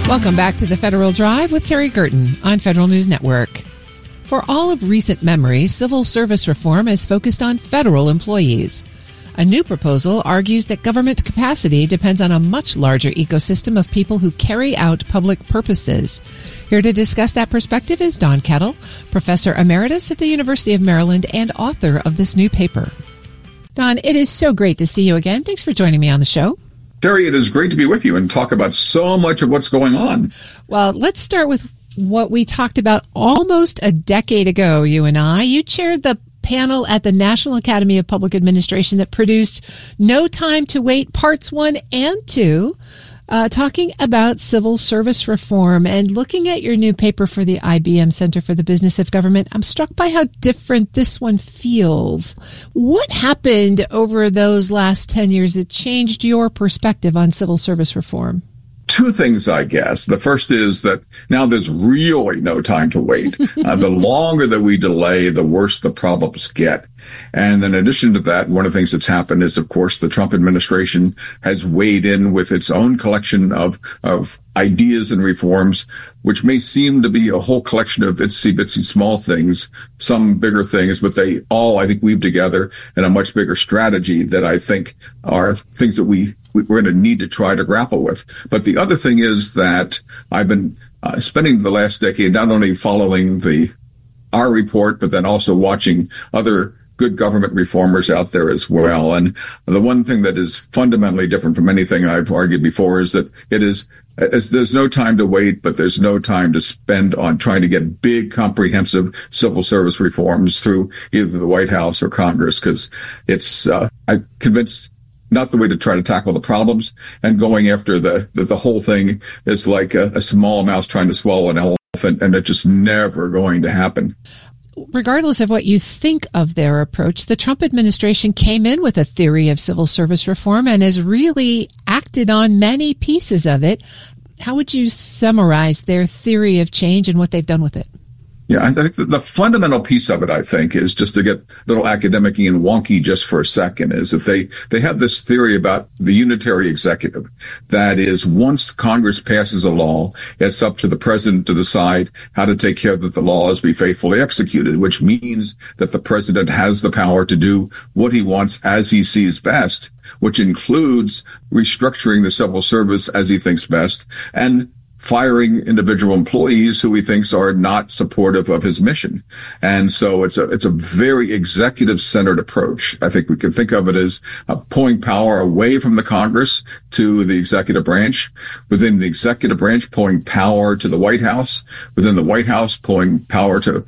Welcome back to the Federal Drive with Terry Gerton on Federal News Network. For all of recent memory, civil service reform is focused on federal employees. A new proposal argues that government capacity depends on a much larger ecosystem of people who carry out public purposes. Here to discuss that perspective is Don Kettle, Professor Emeritus at the University of Maryland and author of this new paper. Don, it is so great to see you again. Thanks for joining me on the show. Terry, it is great to be with you and talk about so much of what's going on. Well, let's start with what we talked about almost a decade ago, you and I. You chaired the panel at the National Academy of Public Administration that produced No Time to Wait, Parts 1 and 2, talking about civil service reform. And looking at your new paper for the IBM Center for the Business of Government, I'm struck by how different this one feels. What happened over those last 10 years that changed your perspective on civil service reform? Two things, I guess. The first is that now there's really no time to wait. The longer that we delay, the worse the problems get. And in addition to that, one of the things that's happened is, of course, the Trump administration has weighed in with its own collection of ideas and reforms, which may seem to be a whole collection of itsy-bitsy small things, some bigger things, but they all, I think, weave together in a much bigger strategy that I think are things that we're going to need to try to grapple with. But the other thing is that I've been spending the last decade not only following our report, but then also watching other good government reformers out there as well. And the one thing that is fundamentally different from anything I've argued before is that there's no time to wait, but there's no time to spend on trying to get big, comprehensive civil service reforms through either the White House or Congress, because it's, I'm convinced, not the way to try to tackle the problems, and going after the whole thing is like a small mouse trying to swallow an elephant, and it's just never going to happen. Regardless of what you think of their approach, the Trump administration came in with a theory of civil service reform and has really acted on many pieces of it. How would you summarize their theory of change and what they've done with it? Yeah, I think the fundamental piece of it, I think, is just to get a little academic-y and wonky just for a second, is if they have this theory about the unitary executive. That is, once Congress passes a law, it's up to the president to decide how to take care that the laws be faithfully executed, which means that the president has the power to do what he wants as he sees best, which includes restructuring the civil service as he thinks best and firing individual employees who he thinks are not supportive of his mission. And so it's a very executive-centered approach. I think we can think of it as pulling power away from the Congress to the executive branch, within the executive branch pulling power to the White House, within the White House pulling power to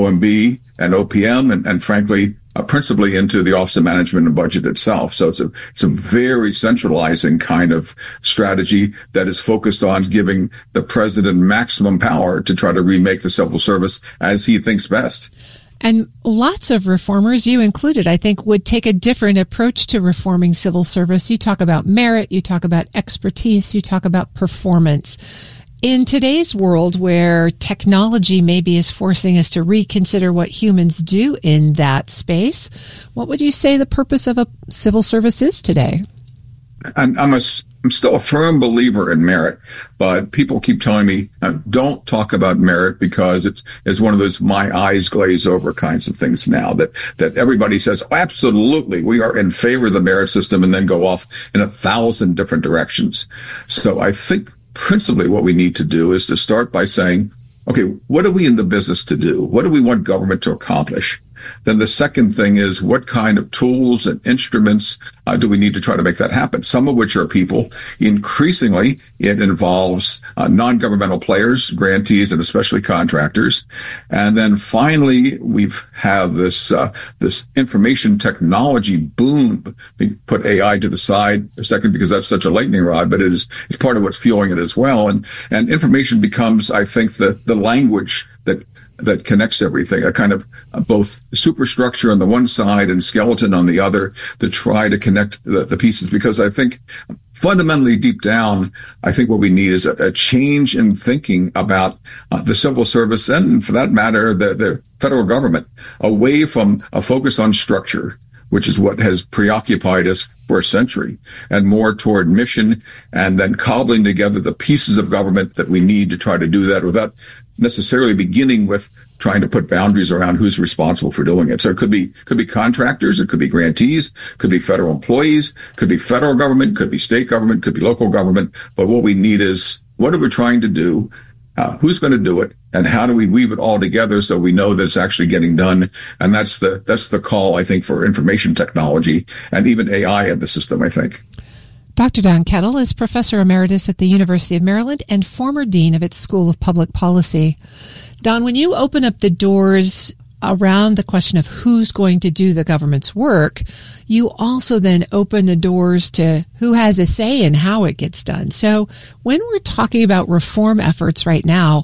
OMB and OPM, and frankly, principally into the Office of Management and Budget itself. So it's a very centralizing kind of strategy that is focused on giving the president maximum power to try to remake the civil service as he thinks best. And lots of reformers, you included, I think, would take a different approach to reforming civil service. You talk about merit, you talk about expertise, you talk about performance. In today's world where technology maybe is forcing us to reconsider what humans do in that space, what would you say the purpose of a civil service is today? I'm still a firm believer in merit, but people keep telling me, don't talk about merit because it's one of those my eyes glaze over kinds of things now that everybody says, oh, absolutely, we are in favor of the merit system, and then go off in 1,000 different directions. So I think principally what we need to do is to start by saying, okay, what are we in the business to do? What do we want government to accomplish? Then the second thing is, what kind of tools and instruments do we need to try to make that happen? Some of which are people. Increasingly, it involves non-governmental players, grantees, and especially contractors. And then finally, we have this information technology boom. We put AI to the side a second because that's such a lightning rod, but it's part of what's fueling it as well. And information becomes, I think, the language that connects everything, a kind of both superstructure on the one side and skeleton on the other to try to connect the pieces. Because I think fundamentally deep down, I think what we need is a change in thinking about the civil service and, for that matter, the federal government, away from a focus on structure, which is what has preoccupied us for a century, and more toward mission, and then cobbling together the pieces of government that we need to try to do that without necessarily beginning with trying to put boundaries around who's responsible for doing it. So it could be contractors, it could be grantees, could be federal employees, could be federal government, could be state government, could be local government. But what we need is, what are we trying to do? Who's going to do it? And how do we weave it all together so we know that it's actually getting done? And that's the call, I think, for information technology and even AI in the system, I think. Dr. Don Kettle is Professor Emeritus at the University of Maryland and former Dean of its School of Public Policy. Don, when you open up the doors around the question of who's going to do the government's work, you also then open the doors to who has a say in how it gets done. So when we're talking about reform efforts right now,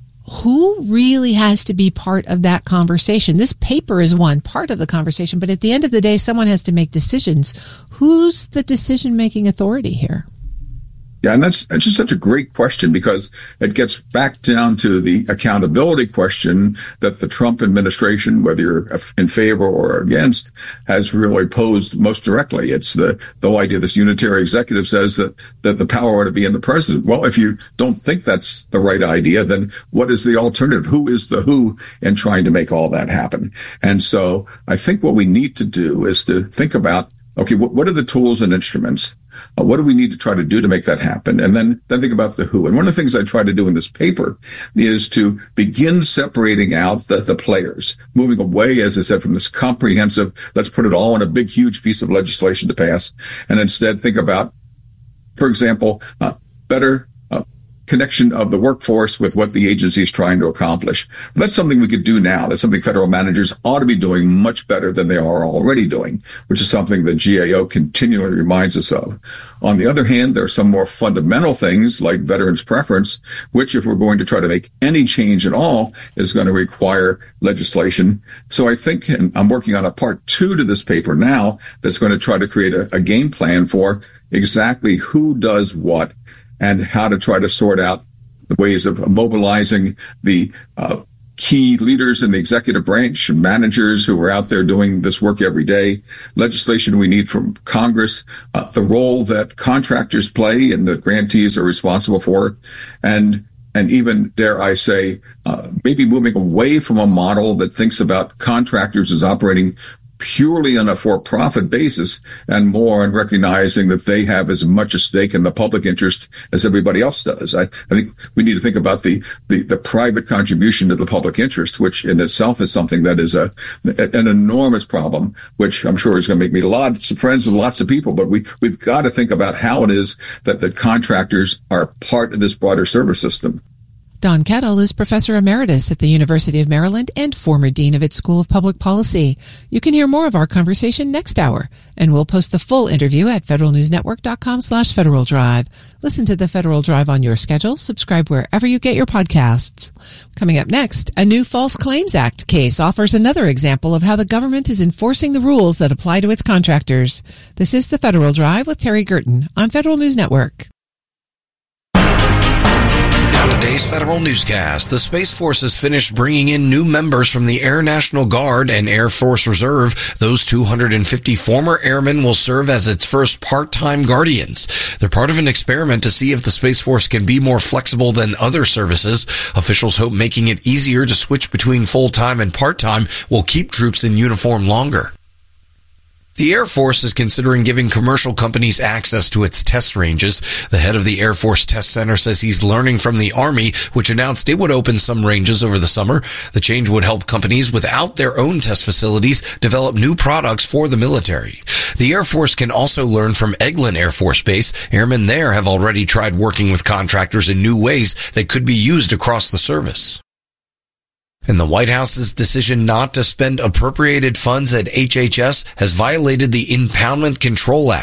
who really has to be part of that conversation? This paper is one part of the conversation, but at the end of the day, someone has to make decisions. Who's the decision-making authority here? Yeah, and that's just such a great question, because it gets back down to the accountability question that the Trump administration, whether you're in favor or against, has really posed most directly. It's the whole idea this unitary executive says that the power ought to be in the president. Well, if you don't think that's the right idea, then what is the alternative? Who is the who in trying to make all that happen? And so I think what we need to do is to think about, okay, what are the tools and instruments? What do we need to try to do to make that happen? And then think about the who. And one of the things I try to do in this paper is to begin separating out the players, moving away, as I said, from this comprehensive, let's put it all in a big, huge piece of legislation to pass, and instead think about, for example, better connection of the workforce with what the agency is trying to accomplish. That's something we could do now. That's something federal managers ought to be doing much better than they are already doing, which is something the GAO continually reminds us of. On the other hand, there are some more fundamental things like veterans preference, which, if we're going to try to make any change at all, is going to require legislation. So I think, and I'm working on a part 2 to this paper now, that's going to try to create a game plan for exactly who does what, and how to try to sort out the ways of mobilizing the key leaders in the executive branch, managers who are out there doing this work every day, legislation we need from Congress, the role that contractors play and that grantees are responsible for, and even, dare I say, maybe moving away from a model that thinks about contractors as operating purely on a for-profit basis, and more on recognizing that they have as much a stake in the public interest as everybody else does. I think we need to think about the private contribution to the public interest, which in itself is something that is an enormous problem, which I'm sure is going to make me lots of friends with lots of people. But we've got to think about how it is that the contractors are part of this broader service system. Don Kettle is Professor Emeritus at the University of Maryland and former Dean of its School of Public Policy. You can hear more of our conversation next hour, and we'll post the full interview at federalnewsnetwork.com/Federal Drive. Listen to the Federal Drive on your schedule. Subscribe wherever you get your podcasts. Coming up next, a new False Claims Act case offers another example of how the government is enforcing the rules that apply to its contractors. This is the Federal Drive with Terry Gerton on Federal News Network. Today's Federal Newscast. The Space Force has finished bringing in new members from the Air National Guard and Air Force Reserve. Those 250 former airmen will serve as its first part-time guardians. They're part of an experiment to see if the Space Force can be more flexible than other services. Officials hope making it easier to switch between full-time and part-time will keep troops in uniform longer. The Air Force is considering giving commercial companies access to its test ranges. The head of the Air Force Test Center says he's learning from the Army, which announced it would open some ranges over the summer. The change would help companies without their own test facilities develop new products for the military. The Air Force can also learn from Eglin Air Force Base. Airmen there have already tried working with contractors in new ways that could be used across the service. And the White House's decision not to spend appropriated funds at HHS has violated the Impoundment Control Act.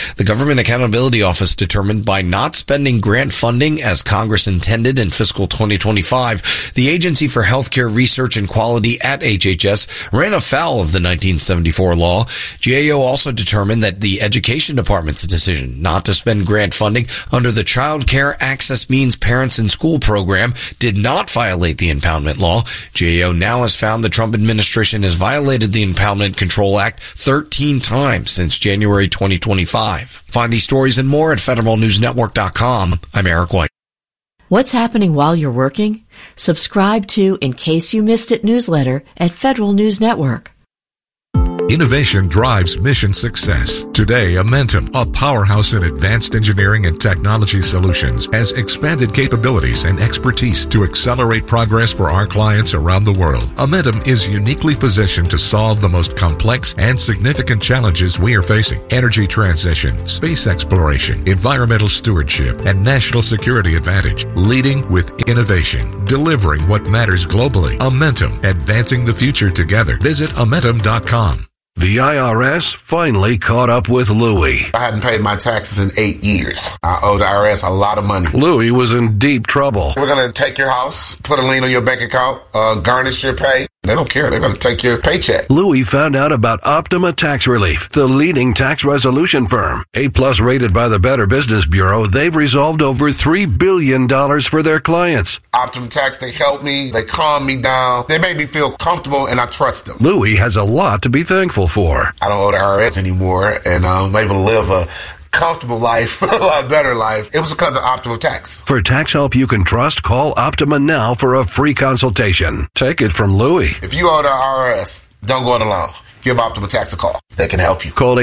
The Government Accountability Office determined by not spending grant funding as Congress intended in fiscal 2025, the Agency for Healthcare Research and Quality at HHS ran afoul of the 1974 law. GAO also determined that the Education Department's decision not to spend grant funding under the Child Care Access Means Parents in School program did not violate the impoundment law. GAO now has found the Trump administration has violated the Impoundment Control Act 13 times since January 2025. Find these stories and more at federalnewsnetwork.com. I'm Eric White. What's happening while you're working? Subscribe to In Case You Missed It newsletter at Federal News Network. Innovation drives mission success. Today, Amentum, a powerhouse in advanced engineering and technology solutions, has expanded capabilities and expertise to accelerate progress for our clients around the world. Amentum is uniquely positioned to solve the most complex and significant challenges we are facing: energy transition, space exploration, environmental stewardship, and national security advantage. Leading with innovation, delivering what matters globally. Amentum, advancing the future together. Visit Amentum.com. The IRS finally caught up with Louie. I hadn't paid my taxes in 8 years. I owe the IRS a lot of money. Louie was in deep trouble. We're going to take your house, put a lien on your bank account, garnish your pay. They don't care. They're going to take your paycheck. Louie found out about Optima Tax Relief, the leading tax resolution firm. A-plus rated by the Better Business Bureau, they've resolved over $3 billion for their clients. Optima Tax, they helped me. They calmed me down. They made me feel comfortable, and I trust them. Louie has a lot to be thankful for. I don't owe the IRS anymore, and I'm able to live a comfortable life, a lot better life. It was because of Optima Tax. For tax help you can trust, call Optima now for a free consultation. Take it from Louie. If you owe the IRS, don't go it alone. Give Optima Tax a call. They can help you. Call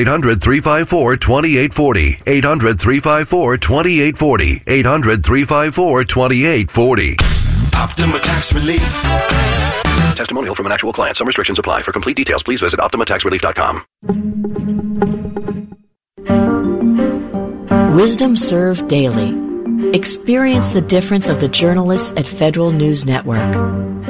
800-354-2840. 800-354-2840. 800-354-2840. Optima Tax Relief. Testimonial from an actual client. Some restrictions apply. For complete details, please visit OptimaTaxRelief.com. Wisdom served daily. Experience the difference of the journalists at Federal News Network.